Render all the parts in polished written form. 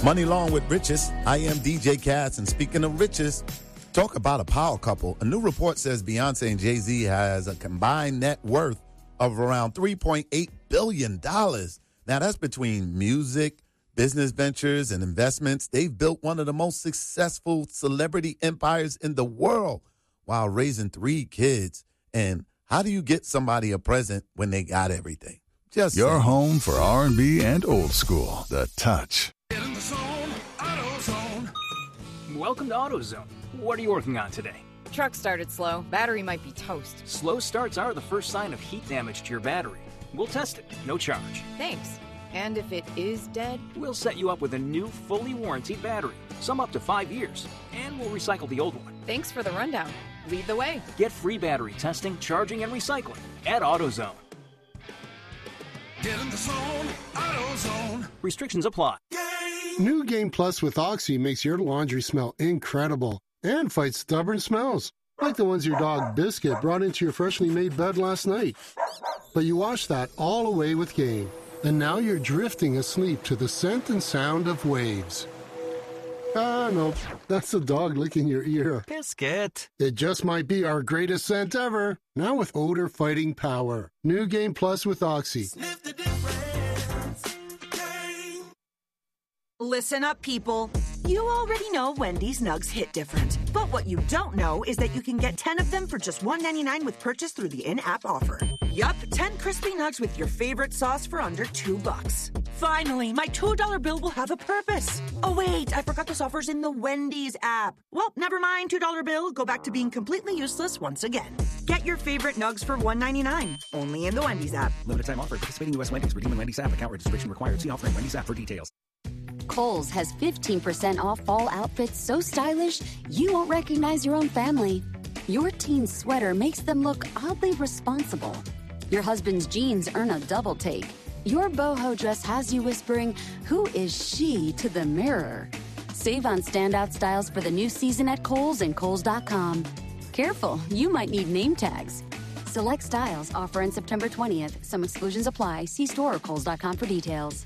Money Long with Riches. I am DJ Cass, and speaking of riches, talk about a power couple. A new report says Beyonce and Jay-Z has a combined net worth of around $3.8 billion. Now, that's between music, business ventures, and investments. They've built one of the most successful celebrity empires in the world while raising 3 kids. And how do you get somebody a present when they got everything? Just your home for R&B and old school. The Touch. Get in the zone, AutoZone. Welcome to AutoZone. What are you working on today? Truck started slow. Battery might be toast. Slow starts are the first sign of heat damage to your battery. We'll test it, no charge. Thanks. And if it is dead? We'll set you up with a new, fully warranted battery, some up to 5 years, and we'll recycle the old one. Thanks for the rundown. Lead the way. Get free battery testing, charging, and recycling at AutoZone. Get in the zone, AutoZone. Restrictions apply. New Game Plus with Oxy makes your laundry smell incredible and fights stubborn smells, like the ones your dog Biscuit brought into your freshly made bed last night. But you washed that all away with Game, and now you're drifting asleep to the scent and sound of waves. Nope, that's the dog licking your ear. Biscuit. It just might be our greatest scent ever, now with odor-fighting power. New Game Plus with Oxy. Sniff the difference. Game. Listen up, people. You already know Wendy's nugs hit different. But what you don't know is that you can get 10 of them for just $1.99 with purchase through the in-app offer. Yup, 10 crispy nugs with your favorite sauce for under $2. Finally, my $2 bill will have a purpose. Oh wait, I forgot this offer's in the Wendy's app. Well, never mind, $2 bill. Go back to being completely useless once again. Get your favorite nugs for $1.99. Only in the Wendy's app. Limited time offer. Participating U.S. Wendy's. Redeem in Wendy's app. Account registration required. See offer in Wendy's app for details. Kohl's has 15% off fall outfits so stylish you won't recognize your own family. Your teen's sweater makes them look oddly responsible. Your husband's jeans earn a double take. Your boho dress has you whispering, "Who is she?" to the mirror. Save on standout styles for the new season at Kohl's and Kohl's.com. Careful, you might need name tags. Select styles offer on September 20th. Some exclusions apply. See store or Kohl's.com for details.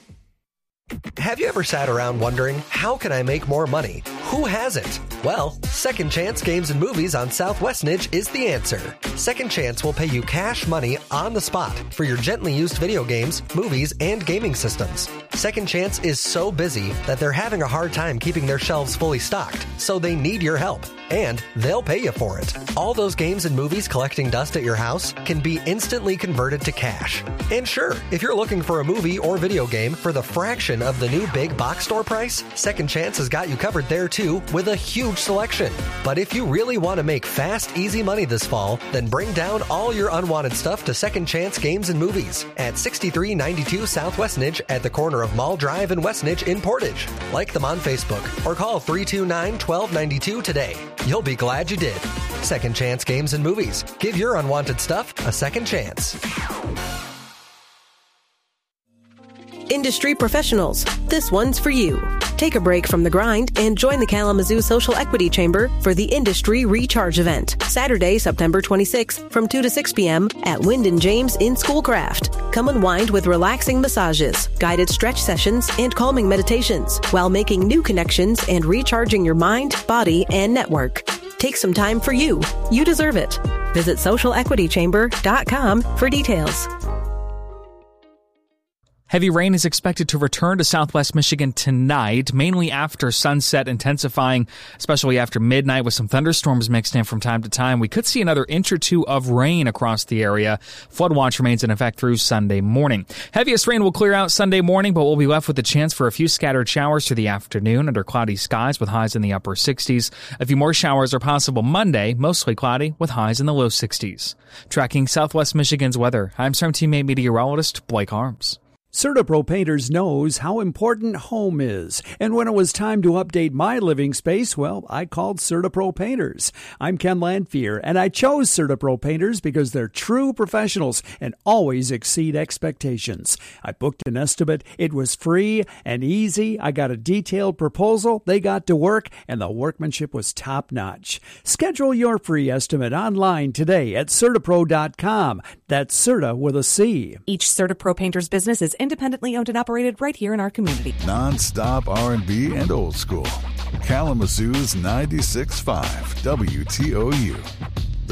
Have you ever sat around wondering, how can I make more money? Who hasn't? Well, Second Chance Games and Movies on Southwest Niche is the answer. Second Chance will pay you cash money on the spot for your gently used video games, movies, and gaming systems. Second Chance is so busy that they're having a hard time keeping their shelves fully stocked, so they need your help. And they'll pay you for it. All those games and movies collecting dust at your house can be instantly converted to cash. And sure, if you're looking for a movie or video game for the fraction of the new big box store price, Second Chance has got you covered there too with a huge selection. But if you really want to make fast, easy money this fall, then bring down all your unwanted stuff to Second Chance Games and Movies at 6392 Southwest Niche at the corner of Mall Drive and West Niche in Portage. Like them on Facebook or call 329-1292 today. You'll be glad you did. Second Chance Games and Movies. Give your unwanted stuff a second chance. Industry professionals, this one's for you. Take a break from the grind and join the Kalamazoo Social Equity Chamber for the Industry Recharge event, Saturday, September 26th from 2 to 6 p.m. at Wyndon James in Schoolcraft. Come unwind with relaxing massages, guided stretch sessions, and calming meditations while making new connections and recharging your mind, body, and network. Take some time for you. You deserve it. Visit socialequitychamber.com for details. Heavy rain is expected to return to southwest Michigan tonight, mainly after sunset, intensifying, especially after midnight with some thunderstorms mixed in from time to time. We could see another inch or two of rain across the area. Flood watch remains in effect through Sunday morning. Heaviest rain will clear out Sunday morning, but we'll be left with a chance for a few scattered showers through the afternoon under cloudy skies with highs in the upper 60s. A few more showers are possible Monday, mostly cloudy with highs in the low 60s. Tracking southwest Michigan's weather, I'm Storm Team 8 meteorologist Blake Harms. CertaPro Painters knows how important home is, and when it was time to update my living space, well, I called CertaPro Painters. I'm Ken Landfear, and I chose CertaPro Painters because they're true professionals and always exceed expectations. I booked an estimate, it was free and easy, I got a detailed proposal, they got to work, and the workmanship was top-notch. Schedule your free estimate online today at CertaPro.com. That's Serta with a C. Each CertaPro Painters business is independently owned and operated right here in our community. Non-stop R&B and old school. Kalamazoo's 96.5 WTOU.